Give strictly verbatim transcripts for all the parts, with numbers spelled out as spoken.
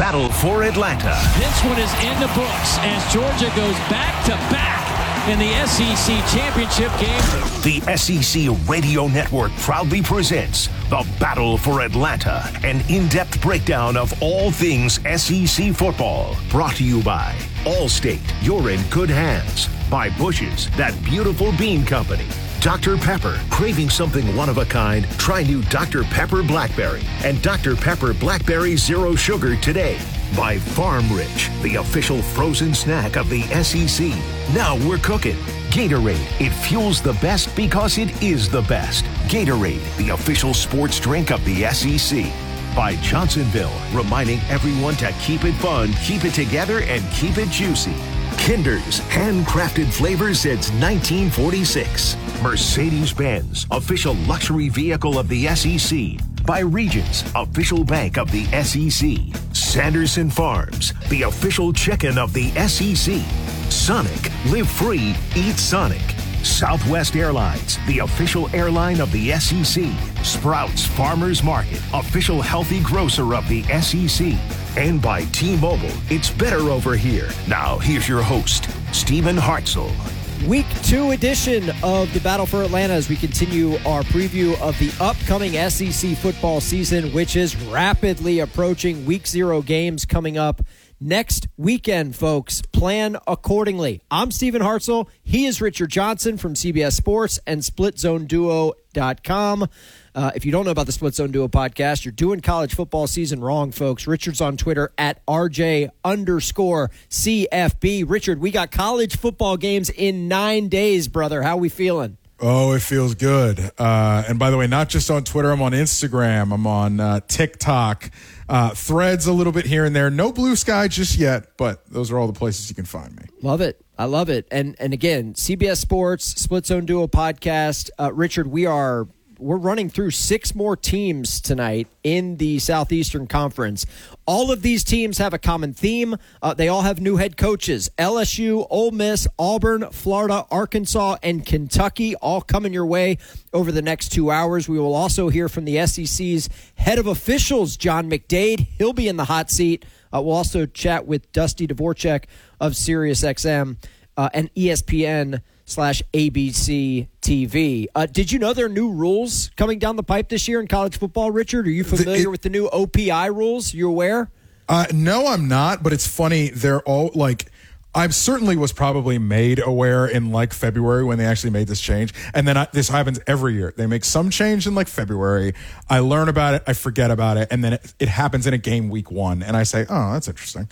battle for Atlanta. This one is in the books as Georgia goes back-to-back in the S E C championship game. The S E C Radio Network proudly presents the Battle for Atlanta, an in-depth breakdown of all things S E C football. Brought to you by Allstate, you're in good hands. By Bush's, that beautiful bean company. Doctor Pepper, craving something one-of-a-kind? Try new Doctor Pepper Blackberry and Doctor Pepper Blackberry Zero Sugar today. By Farm Rich, the official frozen snack of the S E C. Now we're cooking. Gatorade, it fuels the best because it is the best. Gatorade, the official sports drink of the S E C. By Johnsonville, reminding everyone to keep it fun, keep it together, and keep it juicy. Kinder's, handcrafted flavors since nineteen forty-six. Mercedes-Benz, official luxury vehicle of the S E C. By Regions, official bank of the S E C. Sanderson Farms, the official chicken of the S E C. Sonic, live free, eat Sonic. Southwest Airlines, the official airline of the S E C. Sprouts Farmers Market, official healthy grocer of the S E C. And by T-Mobile, it's better over here. Now, here's your host, Stephen Hartzell. Week two edition of the Battle for Atlanta as we continue our preview of the upcoming S E C football season, which is rapidly approaching. Week zero games coming up next weekend, folks. Plan accordingly. I'm Stephen Hartzell. He is Richard Johnson from C B S Sports and split zone duo dot com. Uh, if you don't know about the Split Zone Duo podcast, you're doing college football season wrong, folks. Richard's on Twitter at R J underscore C F B. Richard, we got college football games in nine days, brother. How we feeling? Oh, it feels good. Uh, and by the way, not just on Twitter, I'm on Instagram. I'm on uh, TikTok, uh, Threads a little bit here and there. No Blue Sky just yet, but those are all the places you can find me. Love it. I love it. And and again, C B S Sports, Split Zone Duo podcast. Uh, Richard, we are... We're running through six more teams tonight in the Southeastern Conference. All of these teams have a common theme. Uh, they all have new head coaches. L S U, Ole Miss, Auburn, Florida, Arkansas, and Kentucky all coming your way over the next two hours. We will also hear from the S E C's head of officials, John McDade. He'll be in the hot seat. Uh, we'll also chat with Dusty Dvorak of SiriusXM uh, and E S P N slash A B C T V. Uh, did you know there are new rules coming down the pipe this year in college football, Richard? Are you familiar the, it, with the new O P I rules? You aware? Uh, no, I'm not, but it's funny. They're all like, I certainly was probably made aware in like February when they actually made this change. And then I, this happens every year. They make some change in like February. I learn about it. I forget about it. And then it, it happens in a game week one. And I say, oh, that's interesting.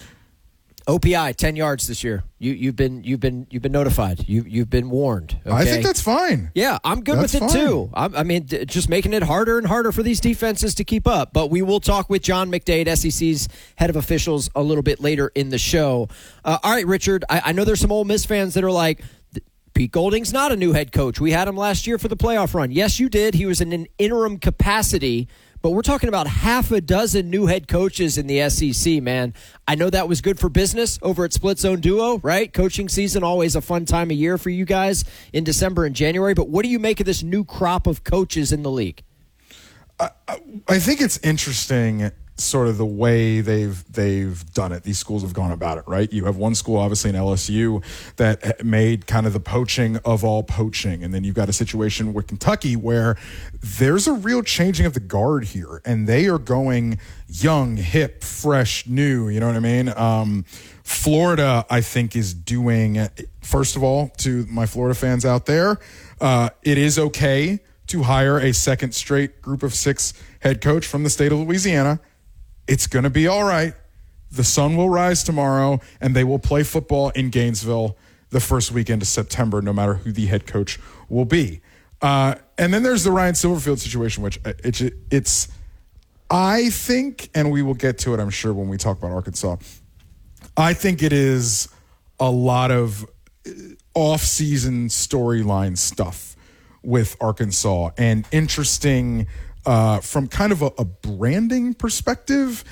O P I ten yards this year. You you've been you've been you've been notified. You you've been warned. Okay? I think that's fine. Yeah, I'm good that's with it fine. too. I, I mean, d- just making it harder and harder for these defenses to keep up. But we will talk with John McDade, S E C's head of officials, a little bit later in the show. Uh, all right, Richard. I, I know there's some Ole Miss fans that are like, Pete Golding's not a new head coach. We had him last year for the playoff run. Yes, you did. He was in an interim capacity. But we're talking about half a dozen new head coaches in the S E C, man. I know that was good for business over at Split Zone Duo, right? Coaching season, always a fun time of year for you guys in December and January. But what do you make of this new crop of coaches in the league? I, I think it's interesting sort of the way they've they've done it. These schools have gone about it, right? You have one school, obviously in L S U, that made kind of the poaching of all poaching. And then you've got a situation with Kentucky where there's a real changing of the guard here. And they are going young, hip, fresh, new, you know what I mean? Um, Florida, I think, is doing, first of all, to my Florida fans out there, uh, it is okay to hire a second straight group of six head coach from the state of Louisiana. It's going to be all right. The sun will rise tomorrow, and they will play football in Gainesville the first weekend of September, no matter who the head coach will be. Uh, and then there's the Ryan Silverfield situation, which it's, it's, I think, and we will get to it, I'm sure, when we talk about Arkansas. I think it is a lot of off-season storyline stuff with Arkansas and interesting uh, from kind of a, a branding perspective,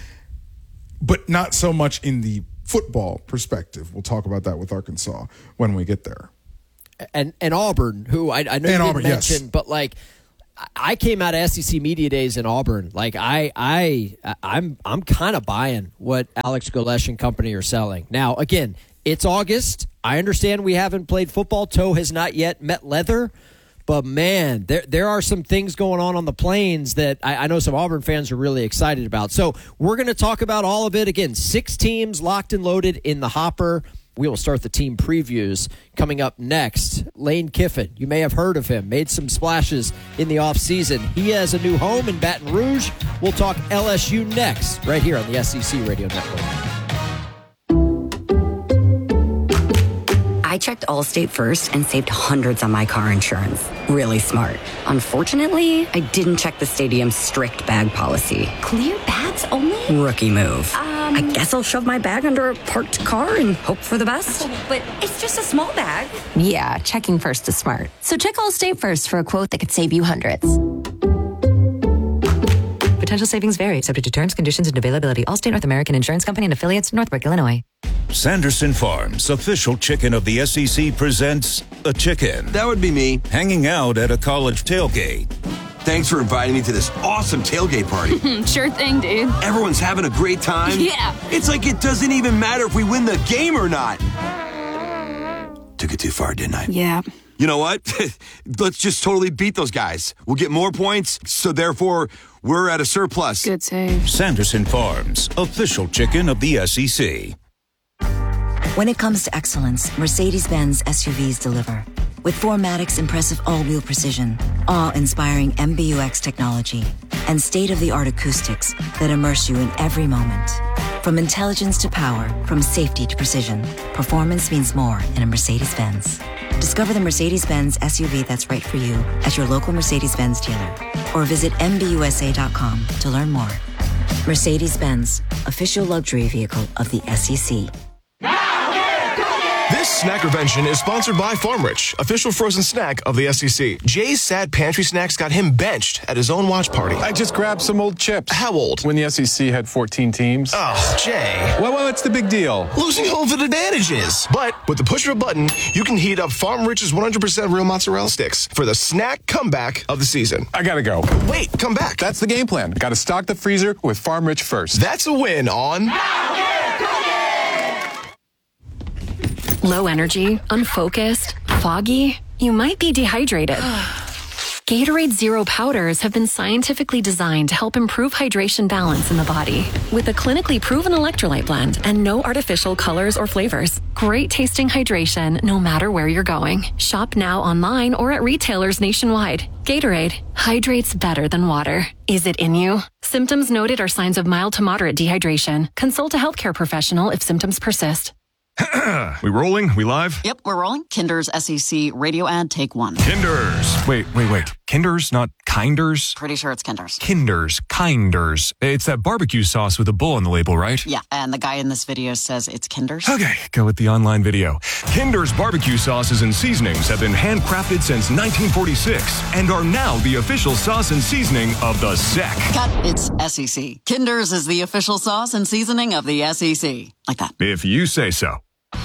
but not so much in the football perspective. We'll talk about that with Arkansas when we get there. And and Auburn, who I, I know and you didn't Auburn, mention, yes. but like I came out of S E C Media Days in Auburn. Like I, I, I'm, I'm kind of buying what Alex Golesh and company are selling. Now, again, it's August. I understand we haven't played football. Toe has not yet met leather. But, man, there there are some things going on on the Plains that I, I know some Auburn fans are really excited about. So we're going to talk about all of it. Again, six teams locked and loaded in the hopper. We will start the team previews coming up next. Lane Kiffin, you may have heard of him, made some splashes in the offseason. He has a new home in Baton Rouge. We'll talk L S U next right here on the S E C Radio Network. I checked Allstate first and saved hundreds on my car insurance. Really smart. Unfortunately, I didn't check the stadium's strict bag policy. Clear bags only? Rookie move. Um, I guess I'll shove my bag under a parked car and hope for the best. But it's just a small bag. Yeah, checking first is smart. So check Allstate first for a quote that could save you hundreds. Potential savings vary, subject to terms, conditions, and availability. Allstate North American Insurance Company and affiliates, Northbrook, Illinois. Sanderson Farms, official chicken of the S E C, presents a chicken. That would be me. Hanging out at a college tailgate. Thanks for inviting me to this awesome tailgate party. Sure thing, dude. Everyone's having a great time. Yeah. It's like it doesn't even matter if we win the game or not. Took it too far, didn't I? Yeah. You know what? Let's just totally beat those guys. We'll get more points, so therefore, we're at a surplus. Good save. Sanderson Farms, official chicken of the S E C. When it comes to excellence, Mercedes-Benz S U Vs deliver. With four Matic's impressive all-wheel precision, awe-inspiring M B U X technology, and state-of-the-art acoustics that immerse you in every moment. From intelligence to power, from safety to precision, performance means more in a Mercedes-Benz. Discover the Mercedes-Benz S U V that's right for you at your local Mercedes-Benz dealer, or visit M B U S A dot com to learn more. Mercedes-Benz, official luxury vehicle of the S E C. This Snackervention is sponsored by Farm Rich, official frozen snack of the S E C. Jay's sad pantry snacks got him benched at his own watch party. I just grabbed some old chips. How old? When the S E C had fourteen teams. Oh, Jay. Well, well, what's the big deal? Losing home field advantages. But with the push of a button, you can heat up Farm Rich's one hundred percent real mozzarella sticks for the snack comeback of the season. I gotta go. Wait, come back. That's the game plan. Gotta stock the freezer with Farm Rich first. That's a win on... Low energy, unfocused, foggy? You might be dehydrated. Gatorade Zero powders have been scientifically designed to help improve hydration balance in the body. With a clinically proven electrolyte blend and no artificial colors or flavors. Great tasting hydration no matter where you're going. Shop now online or at retailers nationwide. Gatorade hydrates better than water. Is it in you? Symptoms noted are signs of mild to moderate dehydration. Consult a healthcare professional if symptoms persist. We rolling? We live? Yep, we're rolling. Kinder's S E C radio ad, take one. Kinder's. Wait, wait, wait. Kinder's, not Kinders? Pretty sure it's Kinder's. Kinder's. Kinders. It's that barbecue sauce with a bull on the label, right? Yeah, and the guy in this video says it's Kinder's. Okay, go with the online video. Kinder's barbecue sauces and seasonings have been handcrafted since nineteen forty-six and are now the official sauce and seasoning of the S E C. Cut, it's S E C. Kinder's is the official sauce and seasoning of the S E C. Like that. If you say so.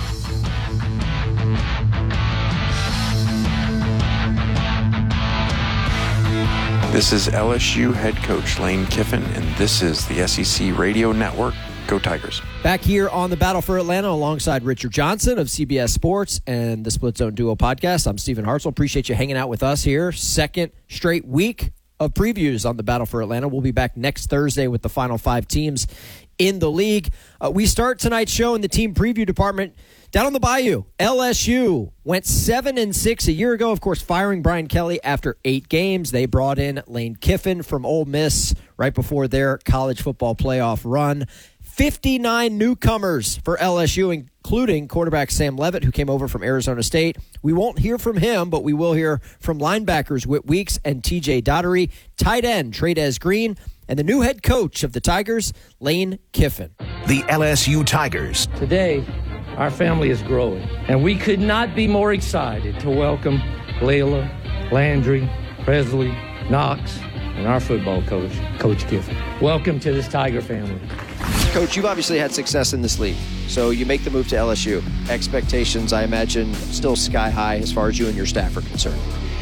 This is L S U head coach Lane Kiffin, and this is the S E C Radio Network. Go Tigers. Back here on the Battle for Atlanta alongside Richard Johnson of C B S Sports and the Split Zone Duo podcast. I'm Stephen Hartzell. Appreciate you hanging out with us here. Second straight week of previews on the Battle for Atlanta. We'll be back next Thursday with the final five teams in the league. Uh, we start tonight's show in the team preview department down on the Bayou. L S U went seven and six a year ago, of course, firing Brian Kelly after eight games. They brought in Lane Kiffin from Ole Miss right before their college football playoff run. fifty-nine newcomers for L S U, including quarterback Sam Levitt, who came over from Arizona State. We won't hear from him, but we will hear from linebackers Whit Weeks and T J Daugherty, tight end Trey'Dez Green, and the new head coach of the Tigers, Lane Kiffin. The L S U Tigers. Today, our family is growing, and we could not be more excited to welcome Layla, Landry, Presley, Knox, and our football coach, Coach Kiffin. Welcome to this Tiger family. Coach, you've obviously had success in this league, so you make the move to L S U. Expectations, I imagine, still sky high as far as you and your staff are concerned.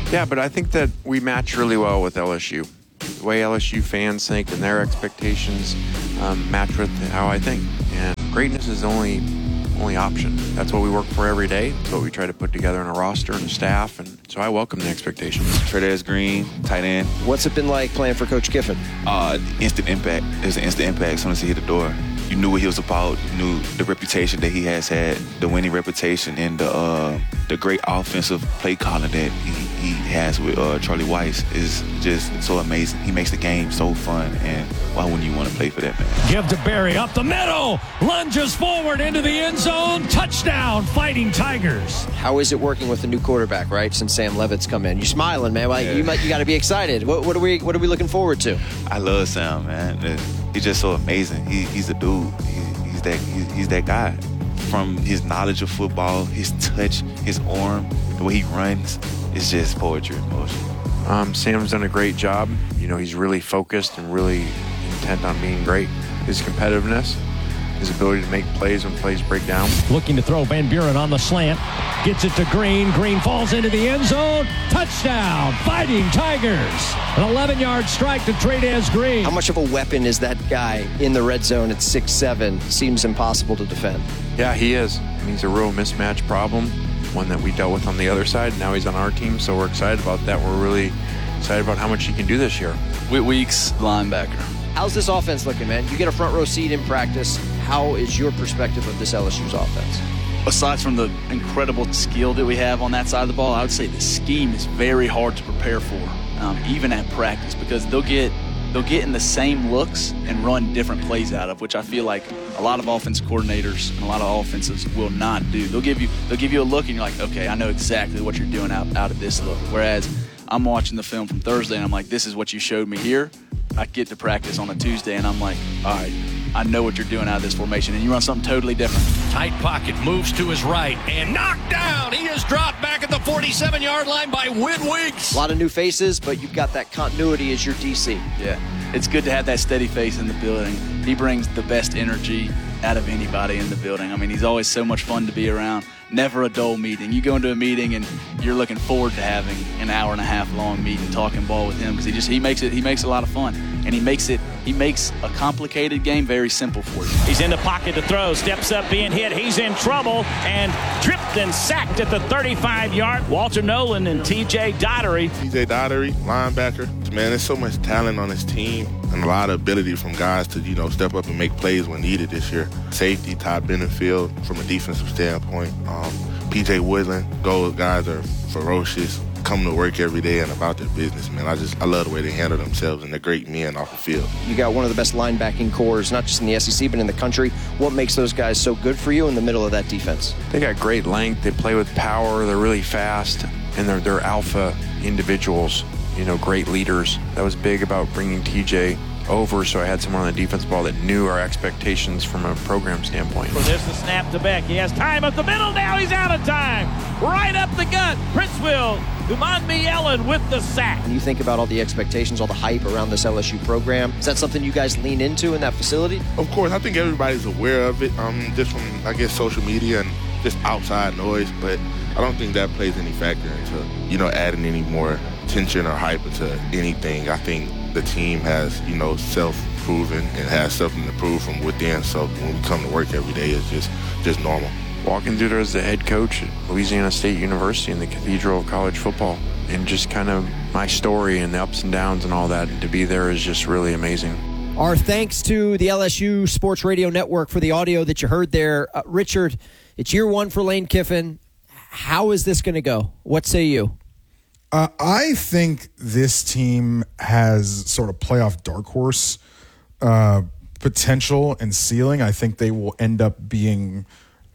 Yeah, but I think that we match really well with L S U. The way L S U fans think and their expectations um, match with how I think. And greatness is the only, only option. That's what we work for every day. It's what we try to put together in a roster and a staff. And so I welcome the expectations. Trey'Darius Green, tight end. What's it been like playing for Coach Kiffin? Uh, instant impact. It was an instant impact as soon as he hit the door. You knew what he was about. You knew the reputation that he has had, the winning reputation, and the uh, the great offensive play calling that he, he has with uh, Charlie Weiss is just so amazing. He makes the game so fun, and why wouldn't you want to play for that, man? Give to Barry up the middle, lunges forward into the end zone, touchdown, Fighting Tigers. How is it working with the new quarterback, right? Since Sam Levitt's come in, you're smiling, man. Like, Yeah. You might, you got to be excited. What, what are we, what are we looking forward to? I love Sam, man. He's just so amazing. He, he's a dude. He, he's that. He, he's that guy. From his knowledge of football, his touch, his arm, the way he runs, it's just poetry in motion. Um, Sam's done a great job. You know, he's really focused and really intent on being great. His competitiveness, his ability to make plays when plays break down. Looking to throw Van Buren on the slant. Gets it to Green. Green falls into the end zone. Touchdown, Fighting Tigers. An eleven-yard strike to Trey'Darius Green. How much of a weapon is that guy in the red zone at six seven? Seems impossible to defend. Yeah, he is. And he's a real mismatch problem, one that we dealt with on the other side. Now he's on our team, so we're excited about that. We're really excited about how much he can do this year. Whit Weeks, linebacker. How's this offense looking, man? You get a front row seat in practice. How is your perspective of this L S U's offense? Aside from the incredible skill that we have on that side of the ball, I would say the scheme is very hard to prepare for, um, even at practice, because they'll get they'll get in the same looks and run different plays out of, which I feel like a lot of offense coordinators and a lot of offenses will not do. They'll give you they'll give you a look and you're like, okay, I know exactly what you're doing out, out of this look. Whereas I'm watching the film from Thursday and I'm like, this is what you showed me here. I get to practice on a Tuesday and I'm like, all right, I know what you're doing out of this formation, and you run something totally different. Tight pocket, moves to his right, and knocked down. He is dropped back at the forty-seven-yard line by Whit Weeks. A lot of new faces, but you've got that continuity as your D C. Yeah, it's good to have that steady face in the building. He brings the best energy out of anybody in the building. I mean, he's always so much fun to be around. Never a dull meeting. You go into a meeting and you're looking forward to having an hour and a half long meeting, talking ball with him, because he just he makes it he makes it a lot of fun, and he makes it he makes a complicated game very simple for you. He's in the pocket to throw, steps up, being hit. He's in trouble and tripped and sacked at the thirty-five-yard. Walter Nolan and T J Dottery. T J Dottery, linebacker. Man, there's so much talent on this team and a lot of ability from guys to, you know, step up and make plays when needed this year. Safety, Todd Benefield from a defensive standpoint. Um, P J Woodland, those guys are ferocious, come to work every day and about their business, man. I just, I love the way they handle themselves, and they're great men off the field. You got one of the best linebacking cores, not just in the S E C, but in the country. What makes those guys so good for you in the middle of that defense? They got great length. They play with power. They're really fast, and they're, they're alpha individuals, you know, great leaders. That was big about bringing T J over, so I had someone on the defense ball that knew our expectations from a program standpoint. Well, there's the snap to Beck. He has time up the middle. Now he's out of time. Right up the gut. Princeville, Umanmi Ellen with the sack. When you think about all the expectations, all the hype around this L S U program, is that something you guys lean into in that facility? Of course, I think everybody's aware of it, um, just from, I guess, social media and just outside noise, but I don't think that plays any factor into, you know, adding any more tension or hype into anything. I think the team has, you know, self-proven and has something to prove from within. So when we come to work every day, it's just, just normal. Walking through there as the head coach at Louisiana State University in the Cathedral of College Football, and just kind of my story and the ups and downs and all that, and to be there is just really amazing. Our thanks to the L S U Sports Radio Network for the audio that you heard there. Uh, Richard, it's year one for Lane Kiffin. How is this going to go? What say you? Uh, I think this team has sort of playoff dark horse uh, potential and ceiling. I think they will end up being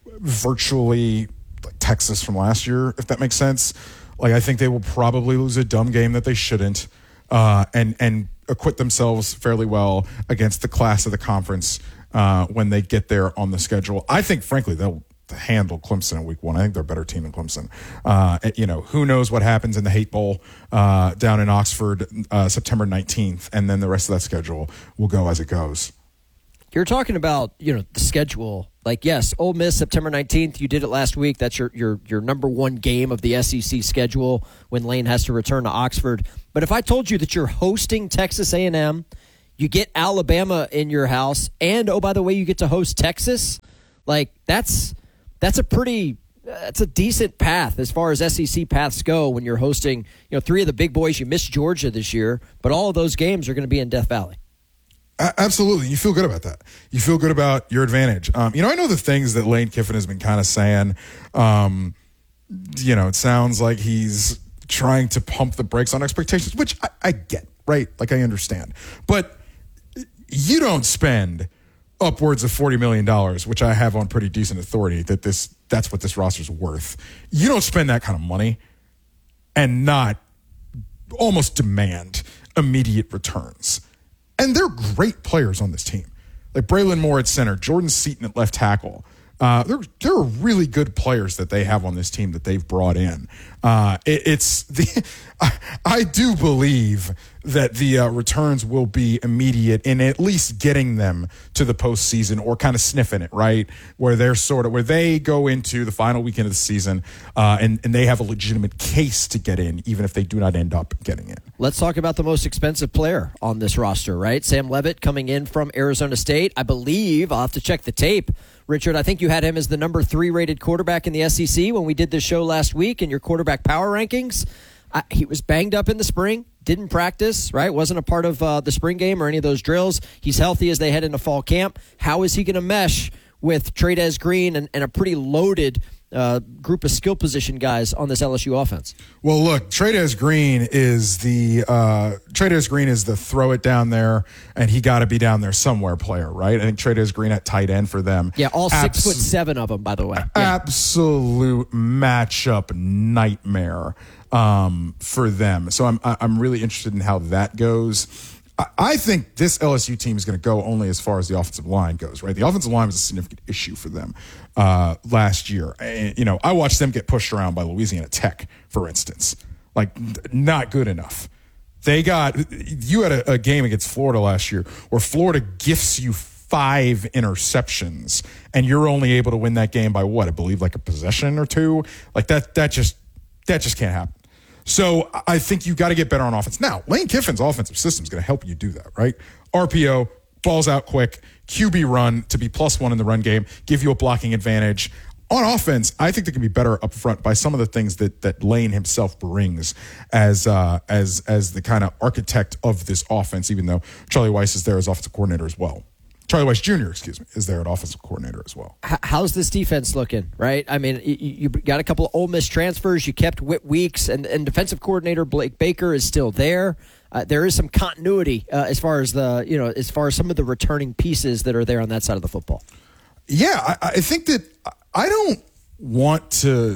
virtually like Texas from last year, if that makes sense. Like, I think they will probably lose a dumb game that they shouldn't, uh, and and acquit themselves fairly well against the class of the conference uh, when they get there on the schedule. I think, frankly, they'll handle Clemson in week one. I think they're a better team than Clemson. Uh, you know, who knows what happens in the Hate Bowl uh, down in Oxford uh, September nineteenth, and then the rest of that schedule will go as it goes. You're talking about, you know, the schedule. Like, yes, Ole Miss, September nineteenth. You did it last week. That's your your your number one game of the S E C schedule when Lane has to return to Oxford. But if I told you that you're hosting Texas A and M, you get Alabama in your house, and, oh, by the way, you get to host Texas, like, that's that's a pretty that's a decent path as far as S E C paths go when you're hosting, you know, three of the big boys. You missed Georgia this year, but all of those games are going to be in Death Valley. Absolutely. You feel good about that. You feel good about your advantage. Um, you know, I know the things that Lane Kiffin has been kind of saying. Um, you know, it sounds like he's trying to pump the brakes on expectations, which I, I get, right? Like, I understand. But you don't spend upwards of forty million dollars, which I have on pretty decent authority that this that's what this roster's worth. You don't spend that kind of money and not almost demand immediate returns. And they're great players on this team. Like Braylon Moore at center, Jordan Seaton at left tackle. Uh, there, there are really good players that they have on this team that they've brought in. Uh, it, it's the I, I do believe that the uh, returns will be immediate in at least getting them to the postseason or kind of sniffing it, right? Where they're sort of where they go into the final weekend of the season uh, and, and they have a legitimate case to get in, even if they do not end up getting in. Let's talk about the most expensive player on this roster, right? Sam Leavitt coming in from Arizona State. I believe, I'll have to check the tape, Richard, I think you had him as the number three rated quarterback in the S E C when we did this show last week in your quarterback power rankings. Uh, he was banged up in the spring, didn't practice, right? Wasn't a part of uh, the spring game or any of those drills. He's healthy as they head into fall camp. How is he going to mesh with Trey'Dez Green and, and a pretty loaded uh, group of skill position guys on this L S U offense? Well, look, Trey'Dez Green is the uh, Trey'Dez Green is the throw it down there, and he got to be down there somewhere player, right? I think Trey'Dez Green at tight end for them. Yeah, all Abs- six foot seven of them, by the way. Yeah. Absolute matchup nightmare um, for them. So I'm I'm really interested in how that goes. I think this L S U team is going to go only as far as the offensive line goes, right? The offensive line was a significant issue for them uh, last year. And, you know, I watched them get pushed around by Louisiana Tech, for instance. Like, not good enough. They got – you had a, a game against Florida last year where Florida gifts you five interceptions, and you're only able to win that game by what? I believe like a possession or two. Like, that that just that just can't happen. So I think you got to get better on offense. Now, Lane Kiffin's offensive system is going to help you do that, right? R P O, balls out quick, Q B run to be plus one in the run game, give you a blocking advantage. On offense, I think they can be better up front by some of the things that that Lane himself brings as uh, as as the kind of architect of this offense, even though Charlie Weiss is there as offensive coordinator as well. Charlie Weiss Junior, excuse me, is there at offensive coordinator as well. How's this defense looking, right? I mean, you, you got a couple of Ole Miss transfers. You kept Whit Weeks, and, and defensive coordinator Blake Baker is still there. Uh, there is some continuity uh, as far as the, you know, as far as some of the returning pieces that are there on that side of the football. Yeah, I, I think that I don't want to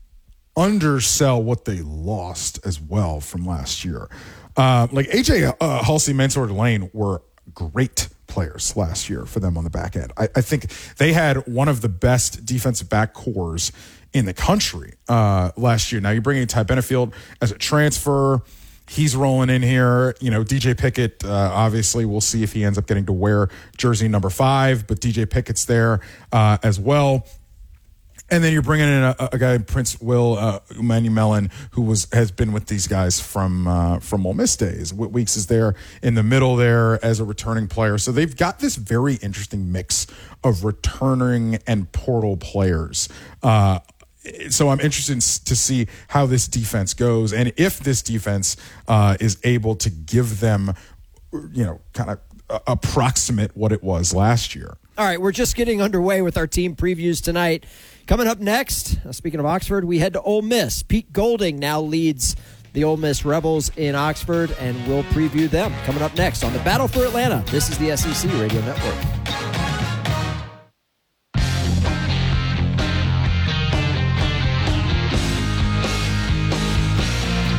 undersell what they lost as well from last year. Uh, like A J uh, Halsey, Mansour Lane were great players last year for them on the back end. I, I think they had one of the best defensive back cores in the country uh, last year. Now you're bringing Ty Benefield as a transfer. He's rolling in here. You know, D J Pickett, uh, obviously we'll see if he ends up getting to wear jersey number five, but D J Pickett's there uh, as well. And then you're bringing in a, a guy, Prince Will uh, Umanumelin, who was has been with these guys from uh, from Ole Miss days. Whit Weeks is there in the middle there as a returning player. So they've got this very interesting mix of returning and portal players. Uh, so I'm interested to see how this defense goes, and if this defense uh, is able to give them, you know, kind of uh, approximate what it was last year. All right, we're just getting underway with our team previews tonight. Coming up next, speaking of Oxford, we head to Ole Miss. Pete Golding now leads the Ole Miss Rebels in Oxford, and we'll preview them. Coming up next on the Battle for Atlanta. This is the S E C Radio Network.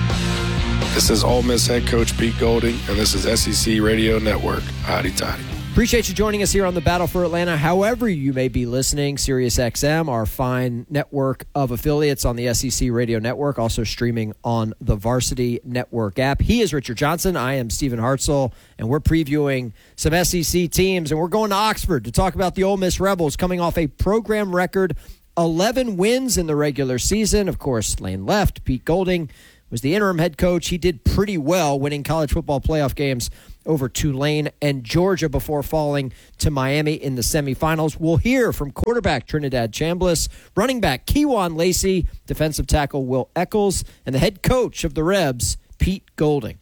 This is Ole Miss head coach Pete Golding, and this is S E C Radio Network. Howdy toddy. Appreciate you joining us here on the Battle for Atlanta. However you may be listening, SiriusXM, our fine network of affiliates on the S E C Radio Network, also streaming on the Varsity Network app. He is Richard Johnson. I am Stephen Hartzell, and we're previewing some S E C teams, and we're going to Oxford to talk about the Ole Miss Rebels coming off a program record eleven wins in the regular season. Of course, Lane left. Pete Golding was the interim head coach. He did pretty well winning college football playoff games over Tulane and Georgia before falling to Miami in the semifinals. We'll hear from quarterback Trinidad Chambliss, running back Kejuan Lacey, defensive tackle Will Eccles, and the head coach of the Rebs, Pete Golding.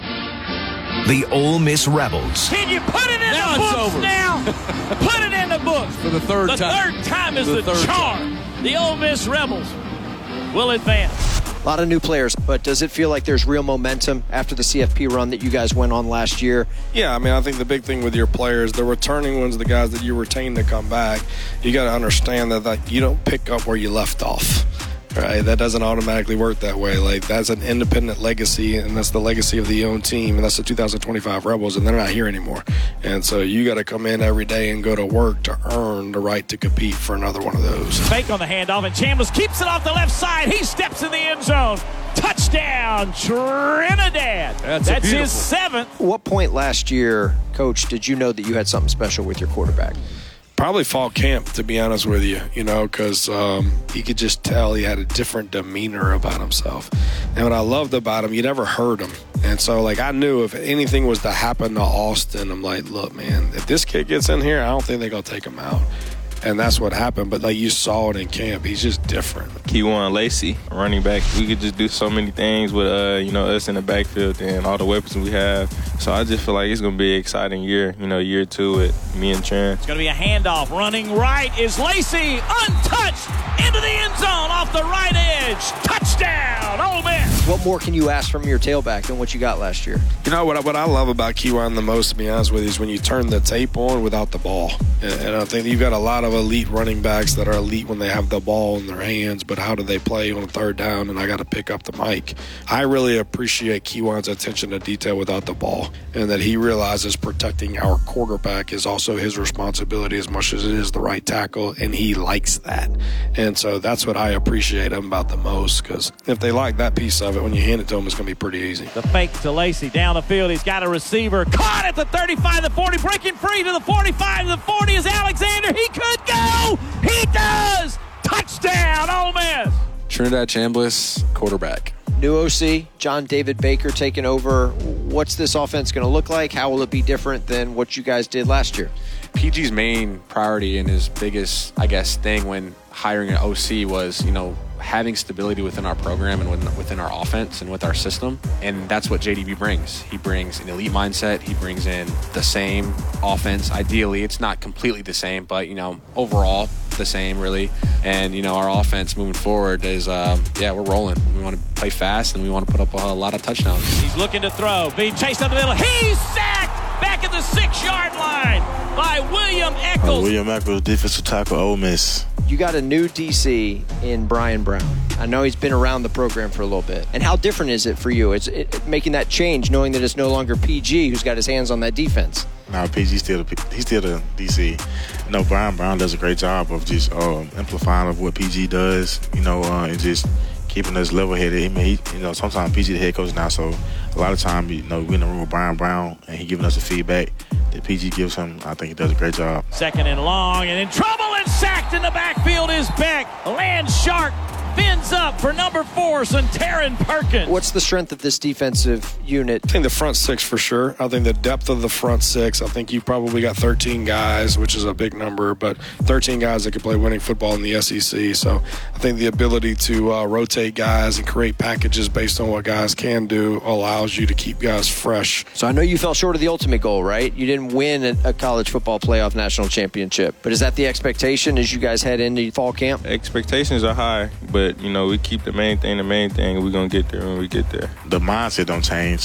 The Ole Miss Rebels. Can you put it in now the books over. now? Put it in the books. For the third the time. The third time is the, the, the charm. Time. The Ole Miss Rebels will advance. A lot of new players, but does it feel like there's real momentum after the C F P run that you guys went on last year? Yeah, I mean, I think the big thing with your players, the returning ones, the guys that you retain to come back, you got to understand that like, you don't pick up where you left off. Right, that doesn't automatically work that way. Like that's an independent legacy, and that's the legacy of the own team, and that's the two thousand twenty-five Rebels, and they're not here anymore. And so you got to come in every day and go to work to earn the right to compete for another one of those. Fake on the handoff, and Chambliss keeps it off the left side. He steps in the end zone. Touchdown, Trinidad. That's, that's his seventh. What point last year, Coach, did you know that you had something special with your quarterback? Probably fall camp, to be honest with you, you know, because um, you could just tell he had a different demeanor about himself. And what I loved about him, you never heard him. And so, like, I knew if anything was to happen to Austin, I'm like, look, man, if this kid gets in here, I don't think they're going to take him out. And that's what happened. But, like, you saw it in camp. He's just different. Kejuan Lacey, running back. We could just do so many things with, uh, you know, us in the backfield and all the weapons we have. So I just feel like it's going to be an exciting year, you know, year two with me and Trin. It's going to be a handoff. Running right is Lacey, untouched, into the end zone off the right edge. Touchdown, Ole Miss. What more can you ask from your tailback than what you got last year? You know, what I, what I love about Kejuan the most, to be honest with you, is when you turn the tape on without the ball. And, and I think you've got a lot of elite running backs that are elite when they have the ball in their hands, but how do they play on third down, and I got to pick up the mic. I really appreciate Kejuan's attention to detail without the ball, and that he realizes protecting our quarterback is also his responsibility as much as it is the right tackle, and he likes that. And so that's what I appreciate him about the most, because if they like that piece of it, when you hand it to them, it's going to be pretty easy. The fake to Lacey down the field. He's got a receiver. Caught at the thirty-five, the forty, breaking free to the forty-five, the forty is Alexander. He could go. He does. Touchdown, Ole Miss. Trinidad Chambliss, quarterback. New O C, John David Baker taking over. What's this offense going to look like? How will it be different than what you guys did last year? P G's main priority and his biggest, I guess, thing when hiring an O C was, you know, having stability within our program and within our offense and with our system. And that's what J D B brings. He brings an elite mindset. He brings in the same offense. Ideally, it's not completely the same, but, you know, overall the same, really. And, you know, our offense moving forward is, um, yeah, we're rolling. We want to play fast, and we want to put up a, a lot of touchdowns. He's looking to throw. Being chased up the middle. He's sacked back at the six-yard line by William Eccles. Uh, William Eccles, defensive tackle, Ole Miss. You got a new D C in Brian Brown. I know he's been around the program for a little bit. And how different is it for you? It's it, making that change, knowing that it's no longer P G who's got his hands on that defense. No, P G's still he's still the D C. No, Brian Brown does a great job of just uh, amplifying of what P G does. You know, uh, and just keeping us level-headed. I mean, he, you know, sometimes P G the head coach now, so a lot of time, you know, we're in the room with Brian Brown, and he giving us the feedback that P G gives him. I think he does a great job. Second and long, and in trouble and sacked in the backfield is Beck. Lands sharp, fins up for number four, Sontaran Perkins. What's the strength of this defensive unit? I think the front six for sure. I think the depth of the front six. I think you probably got thirteen guys, which is a big number, but thirteen guys that can play winning football in the S E C. So I think the ability to uh, rotate guys and create packages based on what guys can do allows you to keep guys fresh. So I know you fell short of the ultimate goal, right? You didn't win a college football playoff national championship, but is that the expectation as you guys head into fall camp? Expectations are high, but, you know, we keep the main thing the main thing, and we're going to get there when we get there. The mindset don't change.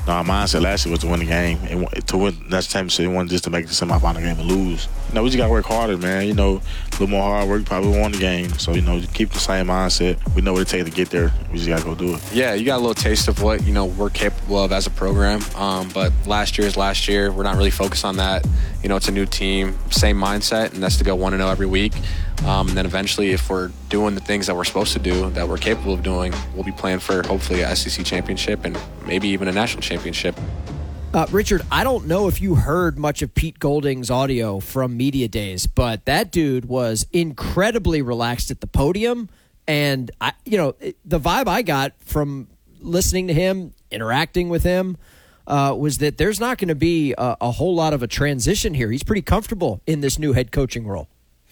No, our mindset last year was to win the game. And to win that championship, it wasn't just to make the semifinal game and lose. You know, we just got to work harder, man. You know, a little more hard work, probably won the game. So, you know, keep the same mindset. We know what it takes to get there. We just got to go do it. Yeah, you got a little taste of what, you know, we're capable of as a program. Um, but last year is last year. We're not really focused on that. You know, it's a new team, same mindset, and that's to go one and oh every week. Um, and then eventually, if we're doing the things that we're supposed to do, that we're capable of doing, we'll be playing for hopefully a S E C championship and maybe even a national championship. Uh, Richard, I don't know if you heard much of Pete Golding's audio from Media Days, but that dude was incredibly relaxed at the podium. And, I, you know, the vibe I got from listening to him, interacting with him, uh, was that there's not going to be a, a whole lot of a transition here. He's pretty comfortable in this new head coaching role.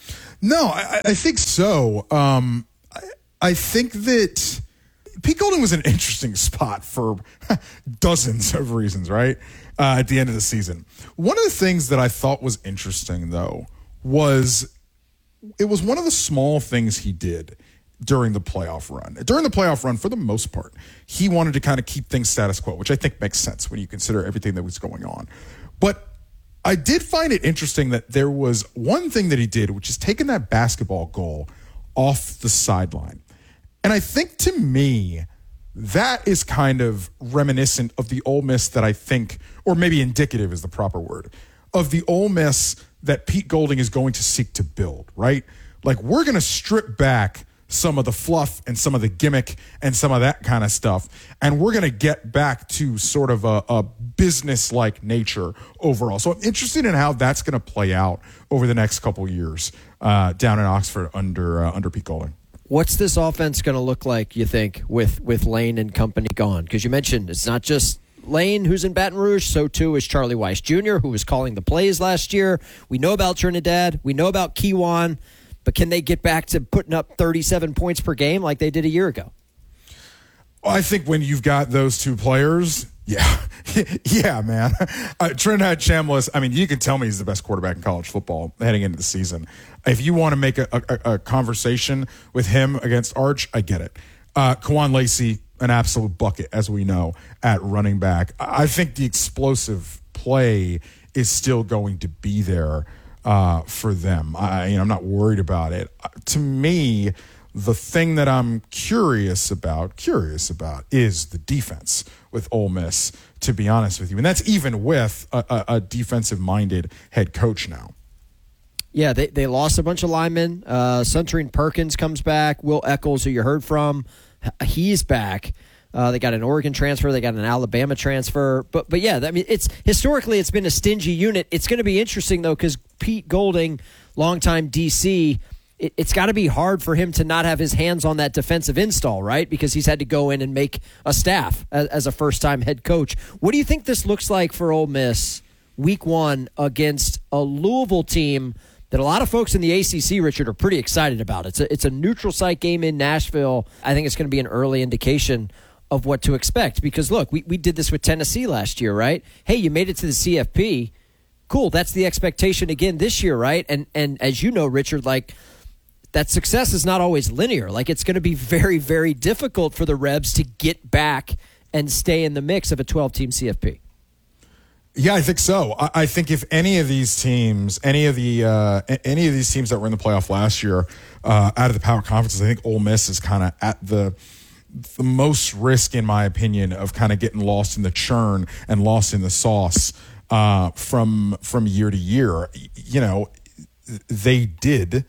No, I, I think so. Um, I, I think that Pete Golding was an interesting spot for dozens of reasons, right? Uh, at the end of the season. One of the things that I thought was interesting, though, was it was one of the small things he did during the playoff run. During the playoff run, for the most part, he wanted to kind of keep things status quo, which I think makes sense when you consider everything that was going on. But I did find it interesting that there was one thing that he did, which is taking that basketball goal off the sideline. And I think to me, that is kind of reminiscent of the Ole Miss that I think, or maybe indicative is the proper word, of the Ole Miss that Pete Golding is going to seek to build, right? Like, we're going to strip back some of the fluff and some of the gimmick and some of that kind of stuff, and we're going to get back to sort of a, a business-like nature overall. So I'm interested in how that's going to play out over the next couple years uh, down in Oxford under uh, under Pete Golding. What's this offense going to look like, you think, with, with Lane and company gone? Because you mentioned it's not just Lane who's in Baton Rouge, so too is Charlie Weiss Junior, who was calling the plays last year. We know about Trinidad. We know about Kiwan. But can they get back to putting up thirty-seven points per game like they did a year ago? Well, I think when you've got those two players, yeah. yeah, man. Uh, Trinidad Chambliss, I mean, you can tell me he's the best quarterback in college football heading into the season. If you want to make a, a, a conversation with him against Arch, I get it. Uh, Kawan Lacey, an absolute bucket, as we know, at running back. I think the explosive play is still going to be there uh, for them. I, you know, I'm not worried about it. Uh, to me, the thing that I'm curious about, curious about, is the defense with Ole Miss, to be honest with you. And that's even with a, a, a defensive-minded head coach now. Yeah, they, they lost a bunch of linemen. Uh, Suntarine Perkins comes back. Will Eccles, who you heard from, he's back. Uh, they got an Oregon transfer. They got an Alabama transfer. But but yeah, I mean, it's historically it's been a stingy unit. It's going to be interesting, though, because Pete Golding, longtime D C, it, it's got to be hard for him to not have his hands on that defensive install, right? Because he's had to go in and make a staff as, as a first-time head coach. What do you think this looks like for Ole Miss week one against a Louisville team that a lot of folks in the A C C, Richard, are pretty excited about? It's a, it's a neutral site game in Nashville. I think it's going to be an early indication of what to expect. Because, look, we, we did this with Tennessee last year, right? Hey, you made it to the C F P. Cool, that's the expectation again this year, right? And and as you know, Richard, like, that success is not always linear. Like, it's going to be very, very difficult for the Rebs to get back and stay in the mix of a twelve-team C F P. Yeah, I think so. I, I think if any of these teams, any of the uh, any of these teams that were in the playoff last year, uh, out of the power conferences, I think Ole Miss is kind of at the the most risk, in my opinion, of kind of getting lost in the churn and lost in the sauce uh, from from year to year. You know, they did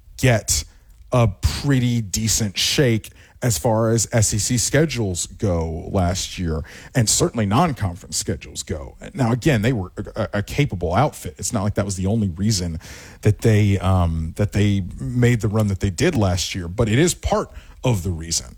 get a pretty decent shake as far as S E C schedules go last year, and certainly non-conference schedules go. Now, again, they were a, a capable outfit. It's not like that was the only reason that they um, that they made the run that they did last year, but it is part of the reason.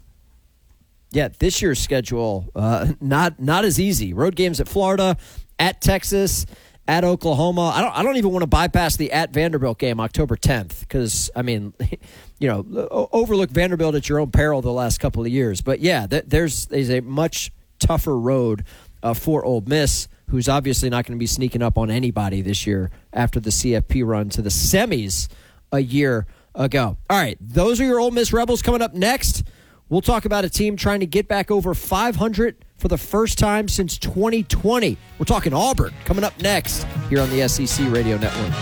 Yeah, this year's schedule, uh, not not as easy. Road games at Florida, at Texas, at Oklahoma. I don't I don't even want to bypass the at Vanderbilt game October tenth because, I mean, you know, overlook Vanderbilt at your own peril the last couple of years. But, yeah, th- there's, there's a much tougher road uh, for Ole Miss, who's obviously not going to be sneaking up on anybody this year after the C F P run to the semis a year ago. All right, those are your Ole Miss Rebels. Coming up next, we'll talk about a team trying to get back over five hundred for the first time since twenty twenty. We're talking Auburn coming up next here on the S E C Radio Network.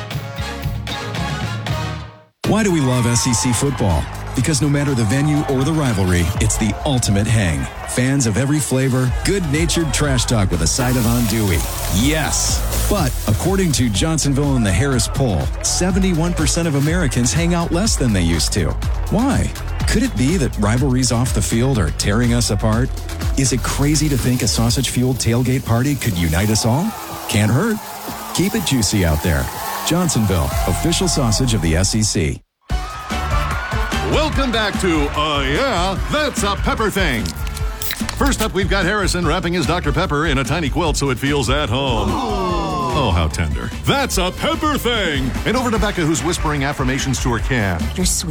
Why do we love S E C football? Because no matter the venue or the rivalry, it's the ultimate hang. Fans of every flavor, good-natured trash talk with a side of andouille. Yes! But according to Johnsonville and the Harris poll, seventy-one percent of Americans hang out less than they used to. Why? Could it be that rivalries off the field are tearing us apart? Is it crazy to think a sausage-fueled tailgate party could unite us all? Can't hurt. Keep it juicy out there. Johnsonville, official sausage of the S E C. Welcome back to Uh Yeah, That's a Pepper Thing. First up, we've got Harrison wrapping his Doctor Pepper in a tiny quilt so it feels at home. Oh, how tender. That's a Pepper Thing. And over to Becca, who's whispering affirmations to her can. You're sweet.